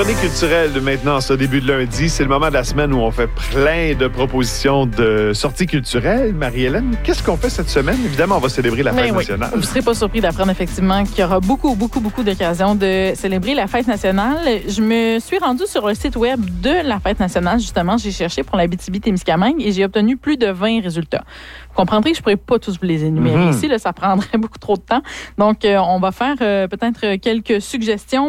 Chronique culturelle maintenant, ce début de lundi. C'est le moment de la semaine où on fait plein de propositions de sorties culturelles. Marie-Hélène, qu'est-ce qu'on fait cette semaine? Évidemment, on va célébrer la fête nationale. Vous ne serez pas surpris d'apprendre effectivement qu'il y aura beaucoup d'occasions de célébrer la fête nationale. Je me suis rendue sur le site web de la fête nationale. Justement, j'ai cherché pour l'Abitibi-Témiscamingue et j'ai obtenu plus de 20 résultats. Vous comprendrez que je ne pourrais pas tous vous les énumérer ici. Là, ça prendrait beaucoup trop de temps. Donc, on va faire peut-être quelques suggestions.